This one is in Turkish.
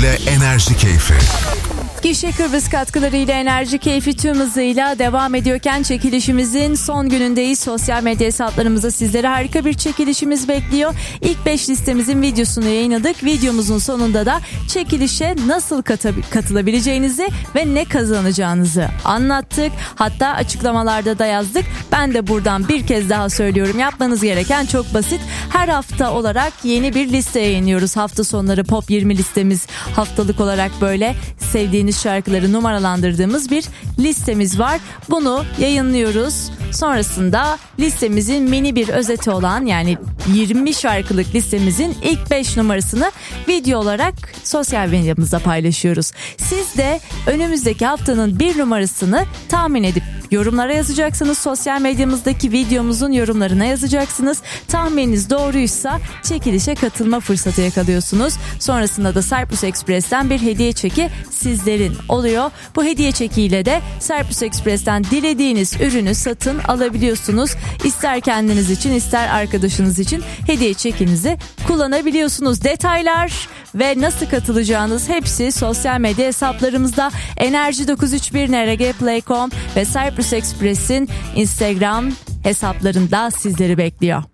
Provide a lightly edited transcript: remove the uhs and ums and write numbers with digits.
ile Enerji Keyfi. Gişe Kıbrıs katkılarıyla Enerji Keyfi tüm hızıyla devam ediyorken çekilişimizin son günündeyiz. Sosyal medya hesaplarımızda sizlere harika bir çekilişimiz bekliyor. İlk 5 listemizin videosunu yayınladık. Videomuzun sonunda da çekilişe nasıl katılabileceğinizi ve ne kazanacağınızı anlattık. Hatta açıklamalarda da yazdık. Ben de buradan bir kez daha söylüyorum. Yapmanız gereken çok basit. Her hafta olarak yeni bir liste yayınlıyoruz. Hafta sonları Pop 20 listemiz, haftalık olarak böyle sevdiğiniz şarkıları numaralandırdığımız bir listemiz var. Bunu yayınlıyoruz. Sonrasında listemizin mini bir özeti olan, yani 20 şarkılık listemizin ilk 5 numarasını video olarak sosyal medyamızda paylaşıyoruz. Siz de önümüzdeki haftanın bir numarasını tahmin edip yorumlara yazacaksınız. Sosyal medyamızdaki videomuzun yorumlarına yazacaksınız. Tahmininiz doğruysa çekilişe katılma fırsatı yakalıyorsunuz. Sonrasında da Cyprus Express'ten bir hediye çeki sizlerin oluyor. Bu hediye çekiyle de Cyprus Express'ten dilediğiniz ürünü satın alabiliyorsunuz. İster kendiniz için, ister arkadaşınız için hediye çekinizi kullanabiliyorsunuz. Detaylar ve nasıl katılacağınız hepsi sosyal medya hesaplarımızda. Enerji 931 NRG.Play.com ve Cyprus Express'in Instagram hesaplarında sizleri bekliyor.